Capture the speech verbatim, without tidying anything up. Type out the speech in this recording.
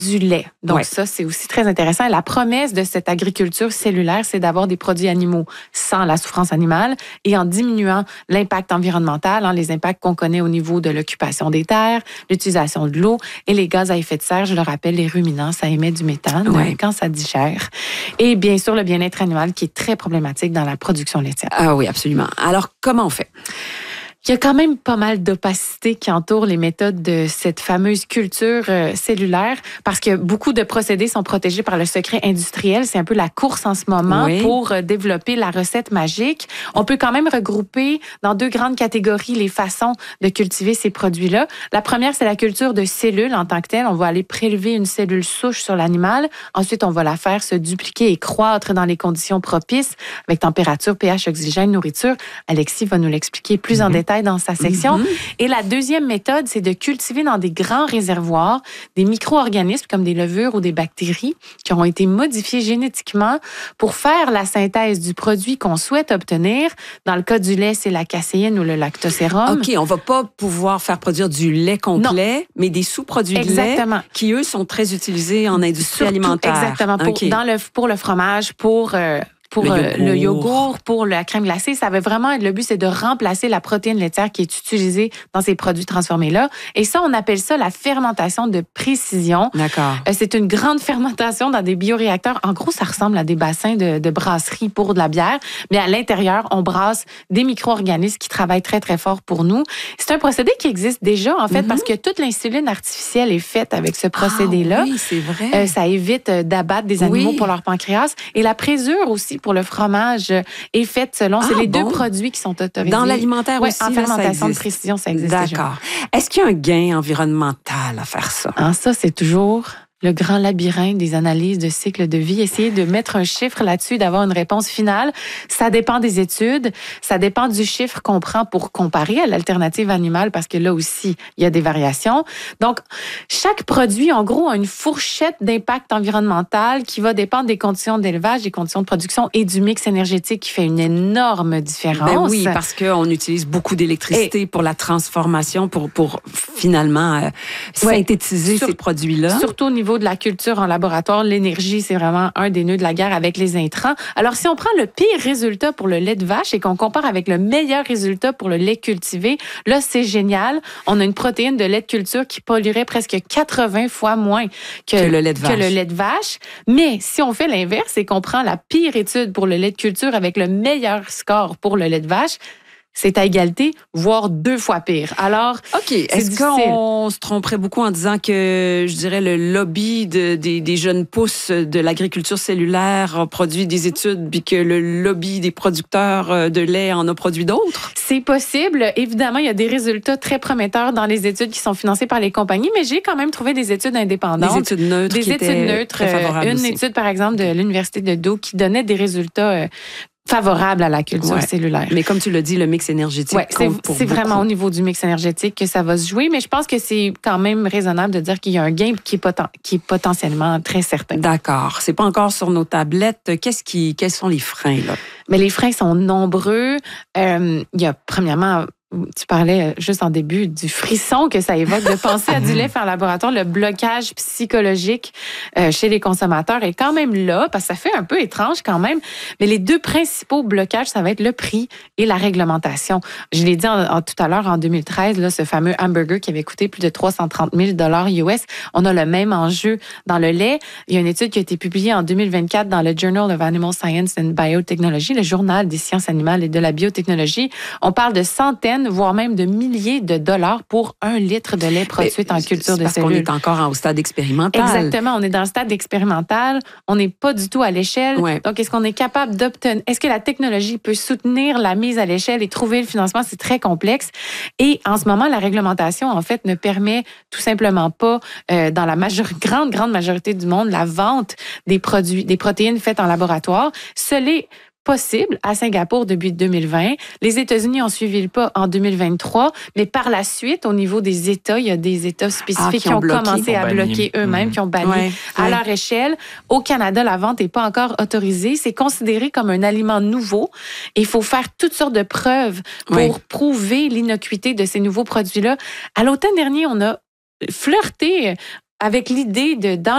du lait. Donc ouais. ça, c'est aussi très intéressant. La promesse de cette agriculture cellulaire, c'est d'avoir des produits animaux sans la souffrance animale et en diminuant l'impact environnemental, hein, les impacts qu'on connaît au niveau de l'occupation des terres, l'utilisation de l'eau et les gaz à effet de serre. Je le rappelle, les ruminants, ça émet du méthane ouais. quand ça digère. Et bien sûr, le bien-être animal qui est très problématique dans la production laitière. Ah oui, absolument. Alors, comment on fait? Il y a quand même pas mal d'opacité qui entoure les méthodes de cette fameuse culture euh, cellulaire parce que beaucoup de procédés sont protégés par le secret industriel. C'est un peu la course en ce moment oui. pour euh, développer la recette magique. On peut quand même regrouper dans deux grandes catégories les façons de cultiver ces produits-là. La première, c'est la culture de cellules en tant que telle. On va aller prélever une cellule souche sur l'animal. Ensuite, on va la faire se dupliquer et croître dans les conditions propices avec température, pH, oxygène, nourriture. Alexis va nous l'expliquer plus mm-hmm. en détail dans sa section. Mm-hmm. Et la deuxième méthode, c'est de cultiver dans des grands réservoirs des micro-organismes comme des levures ou des bactéries qui ont été modifiés génétiquement pour faire la synthèse du produit qu'on souhaite obtenir. Dans le cas du lait, c'est la caséine ou le lactosérum. OK, on va pas pouvoir faire produire du lait complet, non. mais des sous-produits exactement. de lait qui, eux, sont très utilisés en industrie Surtout, alimentaire. Exactement. Pour, okay. dans le, pour le fromage, pour... Euh, Pour le yogourt. le yogourt, pour la crème glacée, ça va vraiment être le but, c'est de remplacer la protéine laitière qui est utilisée dans ces produits transformés-là. Et ça, on appelle ça la fermentation de précision. D'accord. Euh, c'est une grande fermentation dans des bioréacteurs. En gros, ça ressemble à des bassins de, de brasserie pour de la bière. Mais à l'intérieur, on brasse des micro-organismes qui travaillent très, très fort pour nous. C'est un procédé qui existe déjà, en fait, mm-hmm. parce que toute l'insuline artificielle est faite avec ce procédé-là. Ah, oui, c'est vrai. Euh, ça évite d'abattre des animaux oui. pour leur pancréas. Et la présure aussi, pour le fromage est faite selon... Ah, c'est les bon? deux produits qui sont autorisés. Dans l'alimentaire ouais, aussi, en là, fermentation ça de précision, ça existe D'accord. déjà. Est-ce qu'il y a un gain environnemental à faire ça? Ah, ça, c'est toujours... le grand labyrinthe des analyses de cycle de vie. Essayer de mettre un chiffre là-dessus, d'avoir une réponse finale. Ça dépend des études. Ça dépend du chiffre qu'on prend pour comparer à l'alternative animale parce que là aussi, il y a des variations. Donc, chaque produit, en gros, a une fourchette d'impact environnemental qui va dépendre des conditions d'élevage, des conditions de production et du mix énergétique qui fait une énorme différence. Ben oui, parce qu'on utilise beaucoup d'électricité et pour la transformation, pour, pour finalement euh, ouais, synthétiser sur, ces produits-là. Surtout au niveau de la culture en laboratoire, l'énergie, c'est vraiment un des nœuds de la guerre avec les intrants. Alors, si on prend le pire résultat pour le lait de vache et qu'on compare avec le meilleur résultat pour le lait cultivé, là, c'est génial. On a une protéine de lait de culture qui polluerait presque quatre-vingts fois moins que, que, le, lait de vache. que le lait de vache. Mais si on fait l'inverse et qu'on prend la pire étude pour le lait de culture avec le meilleur score pour le lait de vache, c'est à égalité, voire deux fois pire. Alors, OK. Est-ce difficile. qu'on se tromperait beaucoup en disant que, je dirais, le lobby de, des, des jeunes pousses de l'agriculture cellulaire a produit des études puis que le lobby des producteurs de lait en a produit d'autres? C'est possible. Évidemment, il y a des résultats très prometteurs dans les études qui sont financées par les compagnies, mais j'ai quand même trouvé des études indépendantes. Des études neutres Des qui études étaient neutres. très favorables Une aussi. étude, par exemple, de l'Université de Dow qui donnait des résultats euh, favorable à la culture ouais. cellulaire. Mais comme tu l'as dit, le mix énergétique ouais, compte c'est, pour c'est beaucoup. vraiment au niveau du mix énergétique que ça va se jouer, mais je pense que c'est quand même raisonnable de dire qu'il y a un gain qui est, poten- qui est potentiellement très certain. D'accord. C'est pas encore sur nos tablettes. Qu'est-ce qui, quels sont les freins, là? Mais les freins sont nombreux. Euh, il y a premièrement... Tu parlais juste en début du frisson que ça évoque de penser à du lait fait en laboratoire. Le blocage psychologique euh, chez les consommateurs est quand même là, parce que ça fait un peu étrange quand même. Mais les deux principaux blocages, ça va être le prix et la réglementation. Je l'ai dit en, en, tout à l'heure, en deux mille treize, là, ce fameux hamburger qui avait coûté plus de trois cent trente mille dollars U S. On a le même enjeu dans le lait. Il y a une étude qui a été publiée en deux mille vingt-quatre dans le Journal of Animal Science and Biotechnology, le journal des sciences animales et de la biotechnologie. On parle de centaines voire même de milliers de dollars pour un litre de lait produit Mais en culture de parce cellules. Parce qu'on est encore au stade expérimental. Exactement, on est dans le stade expérimental, on n'est pas du tout à l'échelle. Ouais. Donc, est-ce qu'on est capable d'obtenir... Est-ce que la technologie peut soutenir la mise à l'échelle et trouver le financement? C'est très complexe. Et en ce moment, la réglementation, en fait, ne permet tout simplement pas, euh, dans la major... grande, grande majorité du monde, la vente des produits, des protéines faites en laboratoire. Seul est possible à Singapour depuis deux mille vingt. Les États-Unis ont suivi le pas en deux mille vingt-trois, mais par la suite, au niveau des États, il y a des États spécifiques ah, qui, qui ont, ont commencé à bloquer eux-mêmes, mmh. qui ont banni ouais, à ouais. leur échelle. Au Canada, la vente n'est pas encore autorisée. C'est considéré comme un aliment nouveau. Il faut faire toutes sortes de preuves pour ouais. prouver l'innocuité de ces nouveaux produits-là. À l'automne dernier, on a flirté avec l'idée de, dans